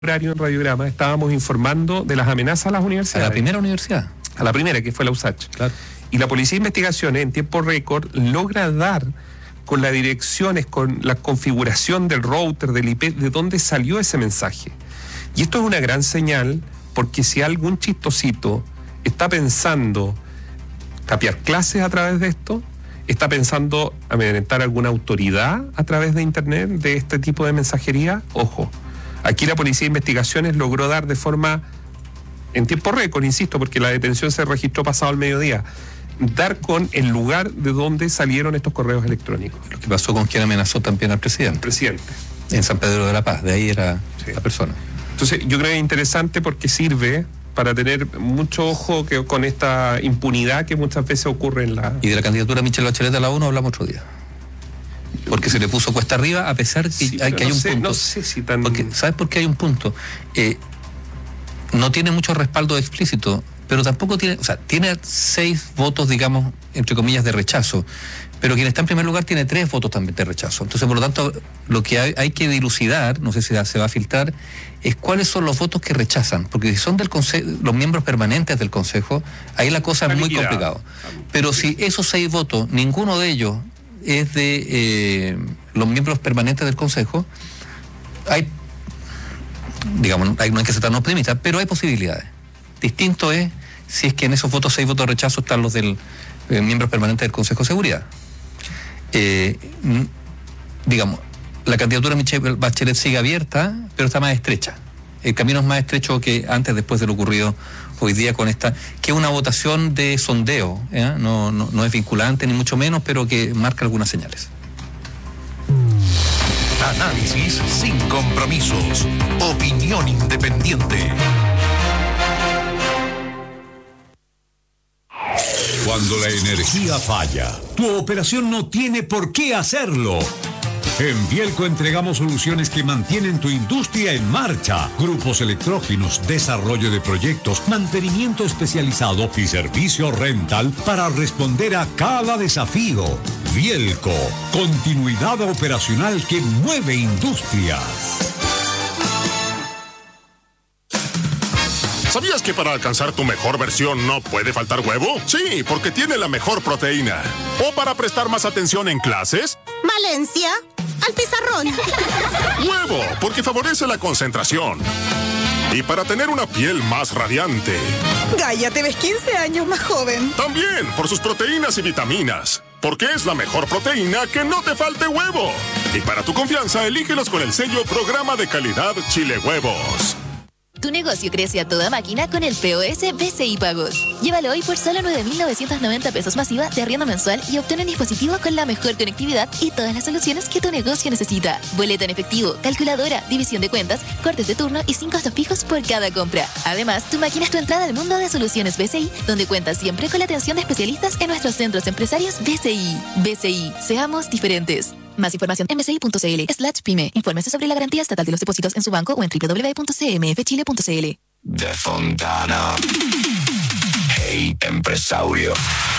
horario en Radiograma estábamos informando de las amenazas a las universidades. A la primera universidad. A la primera, que fue la USACH. Claro. Y la Policía de Investigaciones, en tiempo récord, logra dar con las direcciones, con la configuración del router, del IP, de dónde salió ese mensaje. Y esto es una gran señal, porque si algún chistosito está pensando capear clases a través de esto, está pensando amedrentar alguna autoridad a través de Internet, de este tipo de mensajería, ojo. Aquí la Policía de Investigaciones logró dar de forma, en tiempo récord, insisto, porque la detención se registró pasado el mediodía, dar con el lugar de donde salieron estos correos electrónicos. Lo que pasó con quien amenazó también al presidente. El presidente. En San Pedro de la Paz, de ahí era la persona. Entonces, yo creo que es interesante porque sirve para tener mucho ojo con esta impunidad que muchas veces ocurre en la... Y de la candidatura de Michelle Bachelet a la ONU hablamos otro día. Porque se le puso cuesta arriba, a pesar que, sí, hay un punto. No sé si tan... Porque, ¿sabes por qué hay un punto? No tiene mucho respaldo explícito, pero tampoco tiene... O sea, tiene 6 votos, digamos, entre comillas, de rechazo. Pero quien está en primer lugar tiene 3 votos también de rechazo. Entonces, por lo tanto, lo que hay que dilucidar, no sé si se va a filtrar, es cuáles son los votos que rechazan. Porque si son del Consejo, los miembros permanentes del Consejo, ahí la cosa es muy complicada. Pero si esos 6 votos, ninguno de ellos es de los miembros permanentes del Consejo, hay, digamos, no hay que ser tan optimista, pero hay posibilidades. Distinto es si es que en esos votos, 6 votos de rechazo, están los del miembros permanentes del Consejo de Seguridad. Digamos, la candidatura de Michelle Bachelet sigue abierta, pero está más estrecha. El camino es más estrecho que antes, después de lo ocurrido hoy día con esta, que es una votación de sondeo, ¿eh? No es vinculante ni mucho menos, pero que marca algunas señales. Análisis sin compromisos. Opinión independiente. Cuando la energía falla, tu operación no tiene por qué hacerlo. En Bielco entregamos soluciones que mantienen tu industria en marcha. Grupos electrógenos, desarrollo de proyectos, mantenimiento especializado y servicio rental para responder a cada desafío. Bielco, continuidad operacional que mueve industrias. ¿Sabías que para alcanzar tu mejor versión no puede faltar huevo? Sí, porque tiene la mejor proteína. ¿O para prestar más atención en clases? Valencia, al pizarrón. Huevo, porque favorece la concentración. Y para tener una piel más radiante. Gaia, te ves 15 años más joven. También por sus proteínas y vitaminas. Porque es la mejor proteína que no te falte huevo. Y para tu confianza, elígelos con el sello Programa de Calidad Chile Huevos. Tu negocio crece a toda máquina con el POS BCI Pagos. Llévalo hoy por solo 9.990 pesos masiva de arriendo mensual y obtén un dispositivo con la mejor conectividad y todas las soluciones que tu negocio necesita. Boleta en efectivo, calculadora, división de cuentas, cortes de turno y 5 costos fijos por cada compra. Además, tu máquina es tu entrada al mundo de soluciones BCI, donde cuentas siempre con la atención de especialistas en nuestros centros empresarios BCI. BCI, seamos diferentes. Más información en bci.cl/pyme. Infórmese sobre la garantía estatal de los depósitos en su banco o en www.cmfchile.cl. De Fontana. Hey, empresario.